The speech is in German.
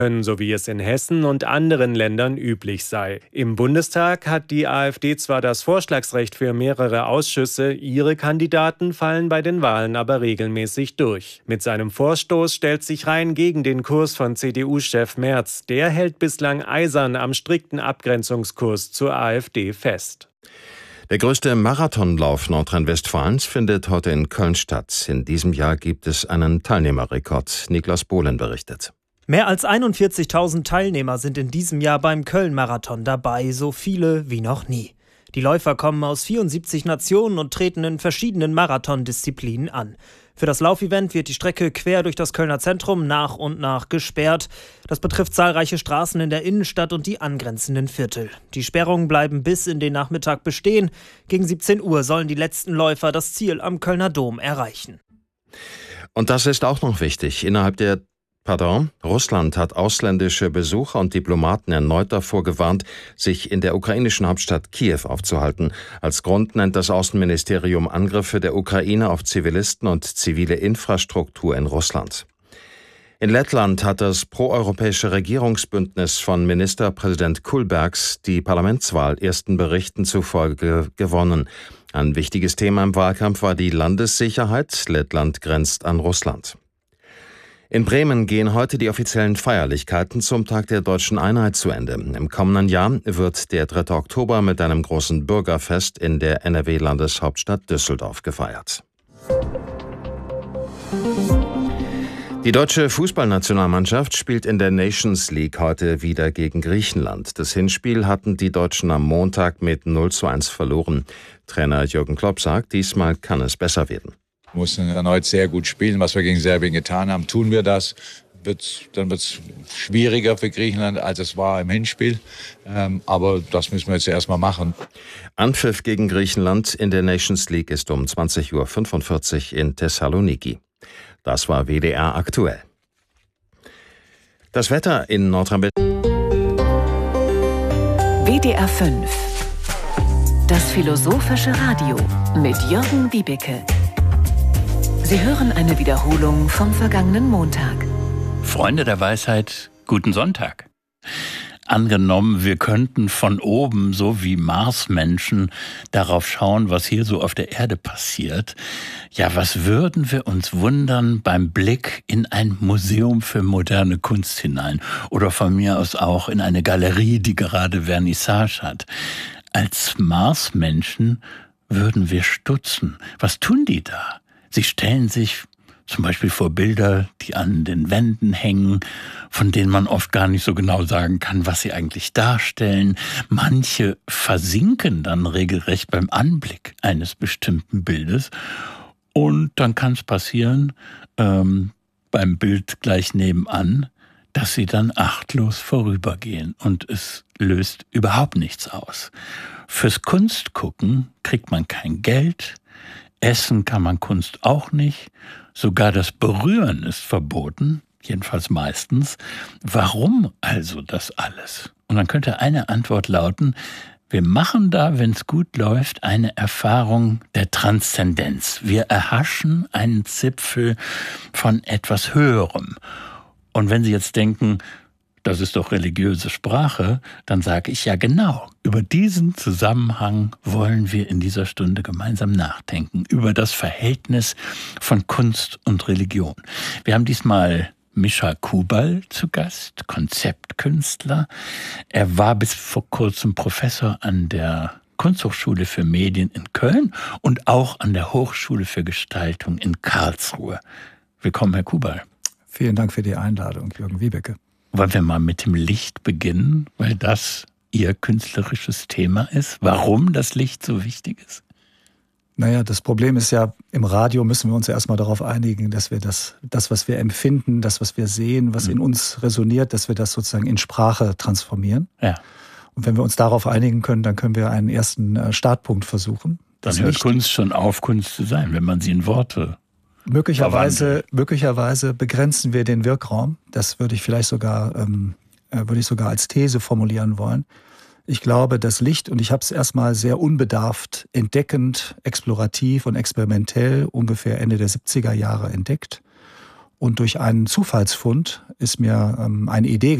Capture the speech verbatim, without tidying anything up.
so wie es in Hessen und anderen Ländern üblich sei. Im Bundestag hat die AfD zwar das Vorschlagsrecht für mehrere Ausschüsse, ihre Kandidaten fallen bei den Wahlen aber regelmäßig durch. Mit seinem Vorstoß stellt sich Rhein gegen den Kurs von C D U-Chef Merz. Der hält bislang eisern am strikten Abgrenzungskurs zur AfD fest. Der größte Marathonlauf Nordrhein-Westfalens findet heute in Köln statt. In diesem Jahr gibt es einen Teilnehmerrekord. Niklas Bohlen berichtet. Mehr als einundvierzigtausend Teilnehmer sind in diesem Jahr beim Köln-Marathon dabei, so viele wie noch nie. Die Läufer kommen aus vierundsiebzig Nationen und treten in verschiedenen Marathondisziplinen an. Für das Laufevent wird die Strecke quer durch das Kölner Zentrum nach und nach gesperrt. Das betrifft zahlreiche Straßen in der Innenstadt und die angrenzenden Viertel. Die Sperrungen bleiben bis in den Nachmittag bestehen. Gegen siebzehn Uhr sollen die letzten Läufer das Ziel am Kölner Dom erreichen. Und das ist auch noch wichtig. Innerhalb der Pardon, Russland hat ausländische Besucher und Diplomaten erneut davor gewarnt, sich in der ukrainischen Hauptstadt Kiew aufzuhalten. Als Grund nennt das Außenministerium Angriffe der Ukraine auf Zivilisten und zivile Infrastruktur in Russland. In Lettland hat das proeuropäische Regierungsbündnis von Ministerpräsident Kulbergs die Parlamentswahl ersten Berichten zufolge gewonnen. Ein wichtiges Thema im Wahlkampf war die Landessicherheit. Lettland grenzt an Russland. In Bremen gehen heute die offiziellen Feierlichkeiten zum Tag der deutschen Einheit zu Ende. Im kommenden Jahr wird der dritte Oktober mit einem großen Bürgerfest in der N R W-Landeshauptstadt Düsseldorf gefeiert. Die deutsche Fußballnationalmannschaft spielt in der Nations League heute wieder gegen Griechenland. Das Hinspiel hatten die Deutschen am Montag mit null zu eins verloren. Trainer Jürgen Klopp sagt, diesmal kann es besser werden. Wir mussten erneut sehr gut spielen, was wir gegen Serbien getan haben. Tun wir das, wird's, dann wird es schwieriger für Griechenland, als es war im Hinspiel. Ähm, aber das müssen wir jetzt erstmal machen. Anpfiff gegen Griechenland in der Nations League ist um zwanzig Uhr fünfundvierzig in Thessaloniki. Das war W D R aktuell. Das Wetter in Nordrhein-Westfalen. W D R fünf. Das philosophische Radio mit Jürgen Wiebeke. Sie hören eine Wiederholung vom vergangenen Montag. Freunde der Weisheit, guten Sonntag. Angenommen, wir könnten von oben, so wie Marsmenschen, darauf schauen, was hier so auf der Erde passiert. Ja, was würden wir uns wundern beim Blick in ein Museum für moderne Kunst hinein? Oder von mir aus auch in eine Galerie, die gerade Vernissage hat. Als Marsmenschen würden wir stutzen. Was tun die da? Sie stellen sich zum Beispiel vor Bilder, die an den Wänden hängen, von denen man oft gar nicht so genau sagen kann, was sie eigentlich darstellen. Manche versinken dann regelrecht beim Anblick eines bestimmten Bildes. Und dann kann es passieren, ähm, beim Bild gleich nebenan, dass sie dann achtlos vorübergehen und es löst überhaupt nichts aus. Fürs Kunstgucken kriegt man kein Geld. Essen kann man Kunst auch nicht. Sogar das Berühren ist verboten, jedenfalls meistens. Warum also das alles? Und dann könnte eine Antwort lauten, wir machen da, wenn es gut läuft, eine Erfahrung der Transzendenz. Wir erhaschen einen Zipfel von etwas Höherem. Und wenn Sie jetzt denken, das ist doch religiöse Sprache, dann sage ich ja genau. Über diesen Zusammenhang wollen wir in dieser Stunde gemeinsam nachdenken, über das Verhältnis von Kunst und Religion. Wir haben diesmal Mischa Kubal zu Gast, Konzeptkünstler. Er war bis vor kurzem Professor an der Kunsthochschule für Medien in Köln und auch an der Hochschule für Gestaltung in Karlsruhe. Willkommen, Herr Kubal. Vielen Dank für die Einladung, Jürgen Wiebeke. Wollen wir mal mit dem Licht beginnen, weil das Ihr künstlerisches Thema ist? Warum das Licht so wichtig ist? Naja, das Problem ist ja, im Radio müssen wir uns ja erstmal darauf einigen, dass wir das, das, was wir empfinden, das, was wir sehen, was mhm. in uns resoniert, dass wir das sozusagen in Sprache transformieren. Ja. Und wenn wir uns darauf einigen können, dann können wir einen ersten Startpunkt versuchen. Dann hört Kunst schon auf, Kunst zu sein, wenn man sie in Worte Möglicherweise, möglicherweise begrenzen wir den Wirkraum. Das würde ich vielleicht sogar, ähm, würde ich sogar als These formulieren wollen. Ich glaube, das Licht, und ich habe es erstmal sehr unbedarft, entdeckend, explorativ und experimentell ungefähr Ende der siebziger Jahre entdeckt Und durch einen Zufallsfund ist mir ähm, eine Idee